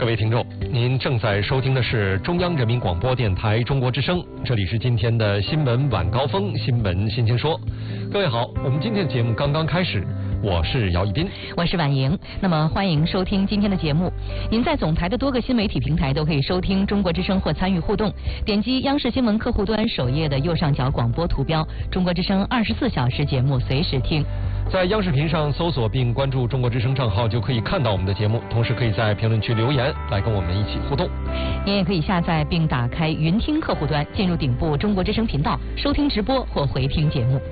位听众，您正在收听的是中央人民广播电台中国之声，这里是今天的新闻晚高峰，新闻新鲜说。各位好，我们今天的节目刚刚开始。我是姚一斌， 我是婉莹。那么欢迎收听今天的节目。您在总台的多个新媒体平台都可以收听中国之声或参与互动。点击央视新闻客户端首页的右上角广播图标，中国之声24小时节目随时听。 在央视频上搜索并关注中国之声账号，就可以看到我们的节目，同时可以在评论区留言来跟我们一起互动。 您也可以下载并打开云听客户端，进入顶部中国之声频道，收听直播或回听节目。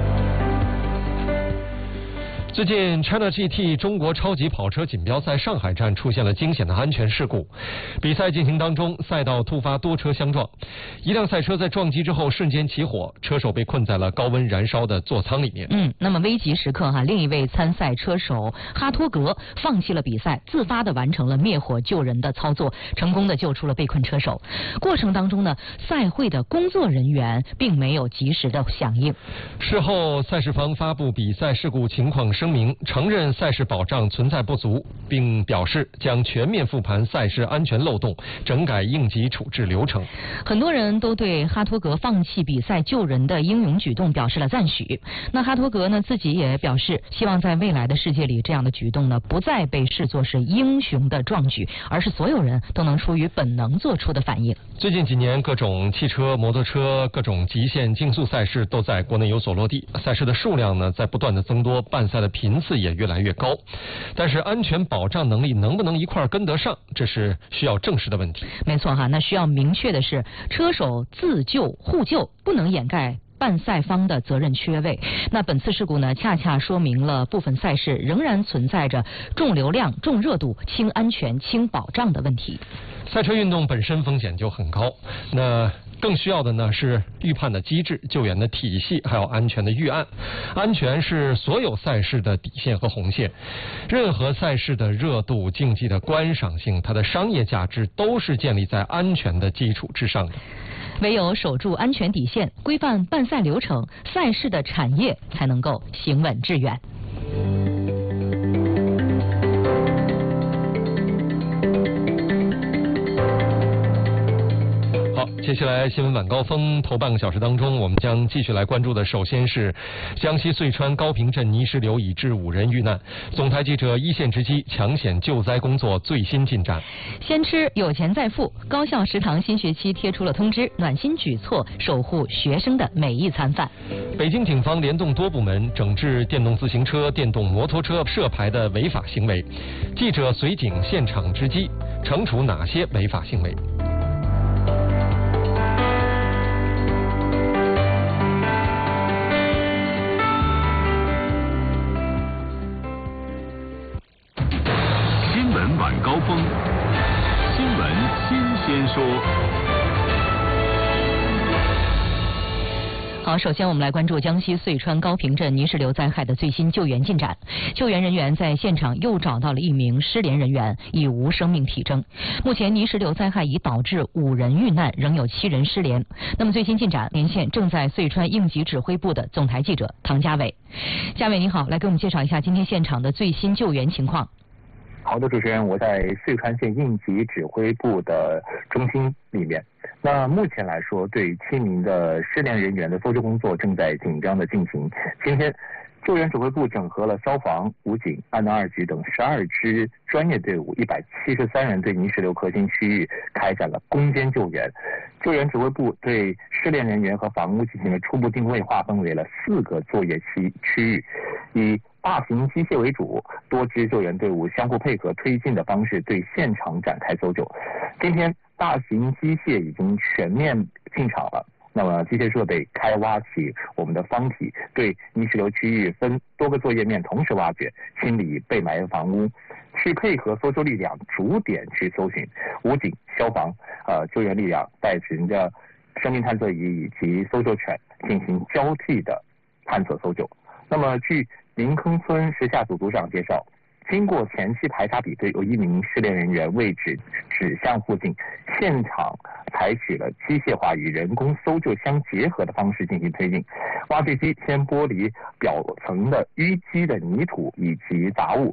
最近 China GT 中国超级跑车锦标赛上海站出现了惊险的安全事故。比赛进行当中，赛道突发多车相撞，一辆赛车在撞击之后瞬间起火，车手被困在了高温燃烧的座舱里面。 那么危急时刻另一位参赛车手哈托格放弃了比赛，自发的完成了灭火救人的操作，成功的救出了被困车手。过程当中呢，赛会的工作人员并没有及时的响应。 事后，赛事方发布比赛事故情况声明，承认赛事保障存在不足，并表示将全面复盘赛事安全漏洞，整改应急处置流程。 很多人都对哈托格放弃比赛救人的英勇举动表示了赞许。那哈托格呢自己也表示，希望在未来的世界里，这样的举动呢不再被视作是英雄的壮举，而是所有人都能出于本能做出的反应。 最近几年，各种汽车、摩托车、各种极限竞速赛事都在国内有所落地，赛事的数量呢在不断的增多，办赛的频次也越来越高，但是安全保障能力能不能一块跟得上，这是需要正视的问题。 没错那需要明确的是，车手自救互救不能掩盖办赛方的责任缺位。那本次事故呢，恰恰说明了部分赛事仍然存在着重流量、重热度、轻安全、轻保障的问题。 赛车运动本身风险就很高，那更需要的呢是预判的机制、救援的体系，还有安全的预案。安全是所有赛事的底线和红线。任何赛事的热度、竞技的观赏性、它的商业价值，都是建立在安全的基础之上的。 唯有守住安全底线，规范办赛流程，赛事的产业才能够行稳致远。 接下来新闻晚高峰头半个小时当中，我们将继续来关注的，首先是江西遂川高坪镇泥石流已致5人遇难，总台记者一线直击抢险救灾工作最新进展。 先吃有钱再付，高校食堂新学期贴出了通知，暖心举措守护学生的每一餐饭。 北京警方联动多部门整治电动自行车、电动摩托车涉牌的违法行为，记者随警现场直击，惩处哪些违法行为？ 晚高峰，新闻新鲜说。 好，首先我们来关注江西遂川高坪镇泥石流灾害的最新救援进展。救援人员在现场又找到了一名失联人员，已无生命体征。目前泥石流灾害已导致5人遇难，仍有7人失联。那么最新进展，连线正在遂川应急指挥部的总台记者唐家伟。家伟你好，来给我们介绍一下今天现场的最新救援情况。 好的，主持人，我在遂川县应急指挥部的中心里面。那目前来说，对7名的失联人员的搜救工作正在紧张的进行。今天，救援指挥部整合了消防、武警、2局等12支专业队伍，173人对泥石流核心区域开展了攻坚救援。救援指挥部对失联人员和房屋进行了初步定位，划分为了4个作业区域，以大型机械为主，多支救援队伍相互配合推进的方式对现场展开搜救。今天大型机械已经全面进场了，那么机械设备开挖起我们的方体，对泥石流区域分多个作业面同时挖掘，清理被埋房屋，去配合搜救力量逐点去搜寻。武警、消防、救援力量带领着生命探测仪以及搜救犬进行交替的探测搜救。那么据林坑村石下组组长介绍，经过前期排查比对，有1名失联人员位置指向附近，现场采取了机械化与人工搜救相结合的方式进行推进。挖掘机先剥离表层的淤积的泥土以及杂物，